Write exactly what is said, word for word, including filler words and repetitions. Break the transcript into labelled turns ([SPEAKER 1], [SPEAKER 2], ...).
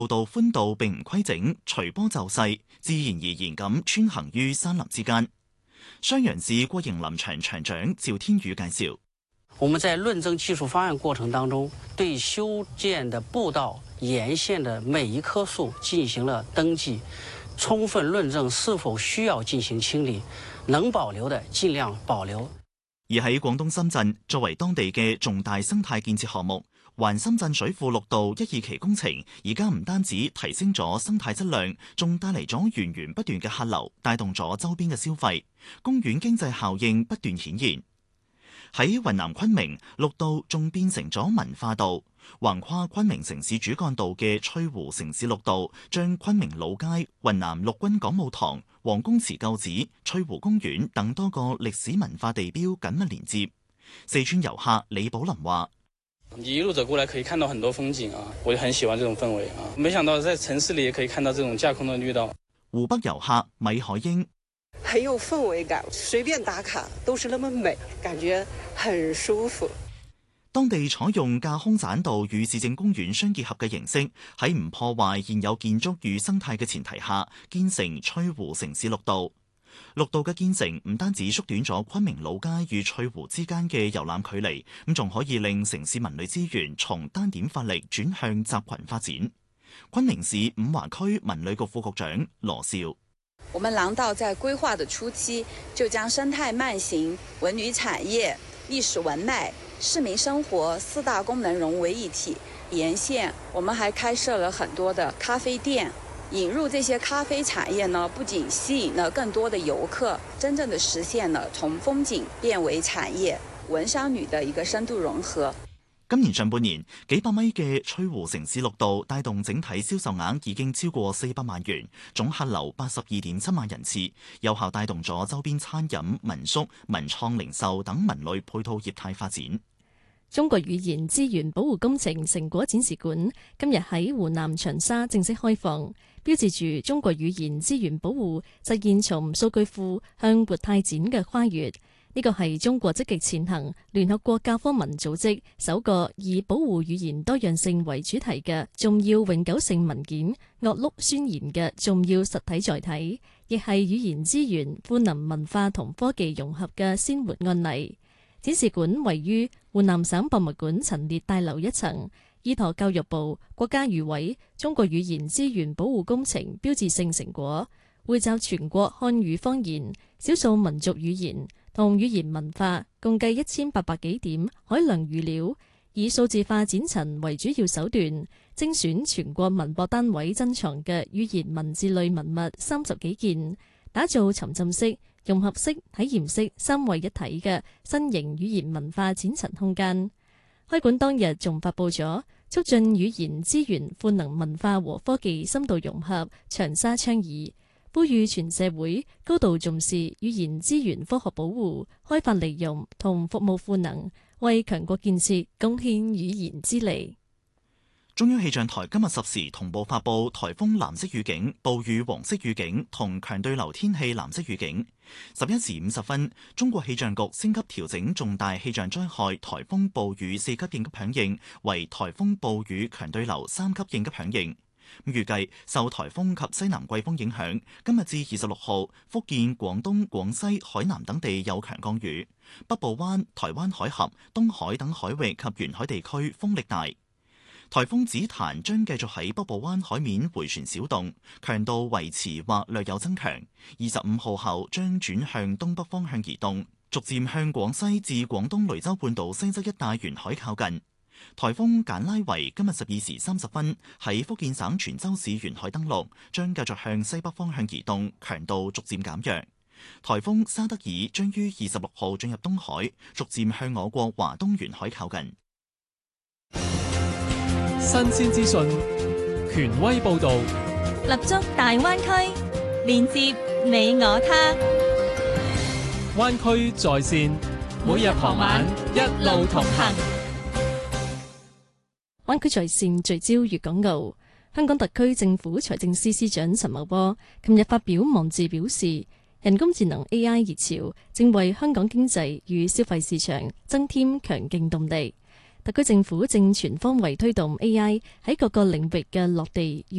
[SPEAKER 1] 道寬度並唔規整，隨波就勢，自然而然咁穿行於山林之間。襄陽市國營林場場長趙天宇介紹：
[SPEAKER 2] 我們在論證技術方案過程當中，對修建的步道沿線的每一棵樹進行了登記，充分論證是否需要進行清理，能保留的盡量保留。
[SPEAKER 1] 而喺廣東深圳，作為當地嘅重大生態建設項目，環深圳水庫綠道一二期工程，而家唔單止提升咗生態質量，仲帶嚟咗源源不斷嘅客流，帶動咗周邊嘅消費，公園經濟效應不斷顯現。喺雲南昆明，綠道仲變成咗文化道，橫跨昆明城市主幹道嘅翠湖城市綠道，將昆明老街、雲南陸軍講武堂、王公祠舊址、翠湖公園等多個歷史文化地標緊密連接。四川遊客李寶林話：
[SPEAKER 3] 你一路走過來可以看到很多風景啊，我就很喜歡這種氛圍啊，沒想到在城市裏也可以看到這種架空的綠道。
[SPEAKER 1] 湖北遊客米海英：
[SPEAKER 4] 很有氛圍感，隨便打卡都是那麼美，感覺很舒服。
[SPEAKER 1] 當地採用架空棧道與市政公園相結合嘅形式，喺唔破壞現有建築與生態嘅前提下，建成翠湖城市綠道。綠道嘅建成唔單止縮短咗昆明老街與翠湖之間嘅遊覽距離，咁仲可以令城市文旅資源從單點發力轉向集群發展。昆明市五華區文旅局副局長羅少：
[SPEAKER 5] 我們廊道在規劃的初期就將生態慢行、文旅產業、歷史文脈、市民生活四大功能融為一體。沿線我們還開設了很多的咖啡店，引入這些咖啡產業呢，不僅吸引了更多的遊客，真正的實現了從風景變為產業、文商旅的一個深度融合。
[SPEAKER 1] 今年上半年，幾百米嘅翠湖城市綠道帶動整體銷售額已經超過四百萬元，總客流八十二點七萬人次，有效帶動咗周邊餐飲、民宿、文創零售等文旅配套業態發展。
[SPEAKER 6] 中國語言資源保護工程成果展示館今日喺湖南長沙正式開放，標誌住中國語言資源保護實現從數據庫向活態展嘅跨越。呢個係中國積極前行聯合國教科文組織首個以保護語言多樣性為主題嘅重要永久性文件《岳麓宣言》嘅重要實體載體，亦係語言資源賦能文化同科技融合嘅鮮活案例。展示館位於湖南省博物館陳列大樓一層，依託教育部、國家語委中國語言資源保護工程標誌性成果，匯集全國漢語方言、少數民族語言同語言文化共計一千八百幾點海量語料，以數字化展陳為主要手段，精選全國文博單位珍藏嘅語言文字類文物三十幾件，打造沉浸式、融合式、體驗式三位一體嘅新型語言文化展陳空間。開館當日仲發佈咗促進語言資源賦能文化和科技深度融合長沙倡議，呼籲全社會高度重視語言資源科學保護、開發利用同服務賦能，為強國建設貢獻語言之力。
[SPEAKER 1] 中央氣象台今日十時同步發布颱風藍色預警、暴雨黃色預警同強對流天氣藍色預警。十一時五十分，中國氣象局升級調整重大氣象災害颱風暴雨四級應急響應為颱風暴雨強對流三級應急響應。預計受颱風及西南季風影響，今日至二十六號，福建、廣東、廣西、海南等地有強降雨，北部灣、台灣海峽、東海等海域及沿海地區風力大。颱風紫檀將繼續喺北部灣海面迴旋小動，強度維持或略有增強。二十五號後將轉向東北方向移動，逐漸向廣西至廣東雷州半島西側一帶沿海靠近。颱風簡拉維今日十二時三十分喺福建省泉州市沿海登陸，將繼續向西北方向移動，強度逐漸減弱。颱風沙德爾將於二十六號進入東海，逐漸向我國華東沿海靠近。
[SPEAKER 7] 新鮮資訊，權威報導，
[SPEAKER 8] 立足大灣區，連接你我他。
[SPEAKER 7] 灣區在線，每日傍晚一路同行。
[SPEAKER 6] 灣區在線聚焦粵港澳。香港特區政府財政司司長陳茂波琴日發表網誌表示，人工智能 A I 熱潮正為香港經濟與消費市場增添強勁動力。 特區政府正全方位推動 A I 喺各個領域嘅落地。